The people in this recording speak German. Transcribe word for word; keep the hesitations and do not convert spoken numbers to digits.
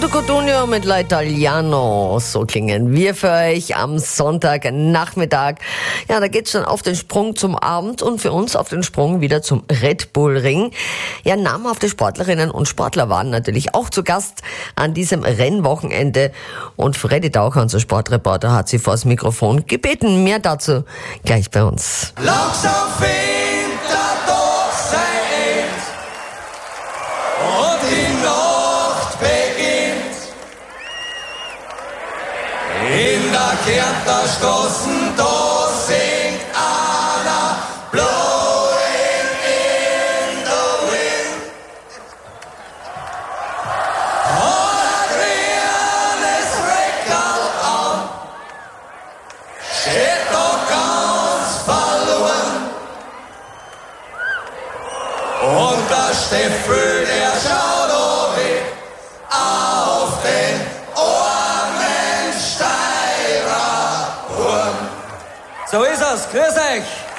Toto Cotugno mit L'Italiano. So klingen wir für euch am Sonntagnachmittag. Ja, da geht's schon auf den Sprung zum Abend und für uns auf den Sprung wieder zum Red Bull Ring. Ja, namhafte Sportlerinnen und Sportler waren natürlich auch zu Gast an diesem Rennwochenende. Und Freddy Taucher, unser Sportreporter, hat sie vors Mikrofon gebeten. Mehr dazu gleich bei uns. Langsam fehlt er doch sein End und die Nacht beginnt. In der Kärntner Straßen, da singt einer Blowing in the Wind. Und ein grünes Reckerl an, steht da ganz verloren. Und der Steffel, der schaut da weg auf den armen Steirer Wurm. So ist es, grüß euch.